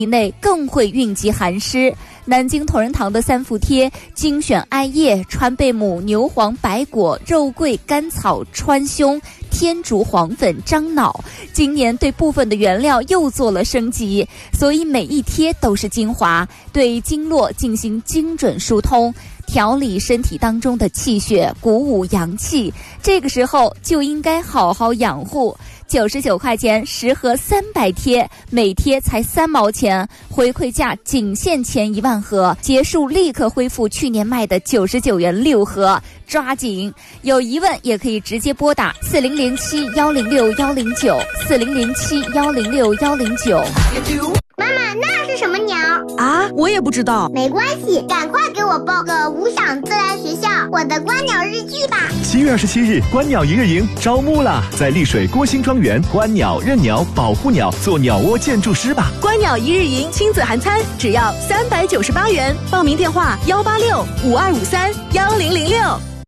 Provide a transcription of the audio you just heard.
内更会蕴集寒湿。南京同仁堂的3伏贴精选艾叶、川贝母、牛黄、白果、肉桂、甘草、川芎、天竺黄粉、樟脑，今年对部分的原料又做了升级，所以每一贴都是精华，对经络进行精准疏通，调理身体当中的气血，鼓舞阳气。这个时候就应该好好养护。99块钱10盒300贴，每贴才3毛钱，回馈价仅限前1万盒，结束立刻恢复去年卖的99元6盒，抓紧！有疑问也可以直接拨打4007-106-109，4007-106-109。 妈妈，那是什么鸟啊？我也不知道。 没关系，赶快给我报个无偿自然学校我的观鸟日记吧。 7月27日，观鸟一日营招募啦！在丽水郭兴庄园，观鸟、认鸟、保护鸟，做鸟窝建筑师吧。 观鸟一日营亲子含餐，只要398元。报名电话：186-5253-1006。